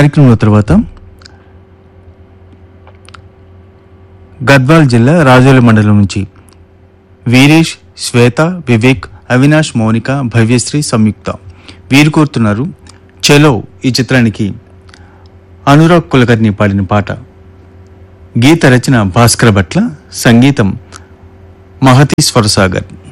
కార్యక్రమం తర్వాత గద్వాల్ జిల్లా రాజోలి మండలం నుంచి వీరేష్, శ్వేత, వివేక్, అవినాష్, మౌనిక, భవ్యశ్రీ, సంయుక్త వీరు కోరుతున్నారు చలో ఈ చిత్రానికి అనురాగ్ కులకర్ణి పాడిన పాట. గీత రచన భాస్కర భట్ల, సంగీతం మహతి స్వరసాగర్.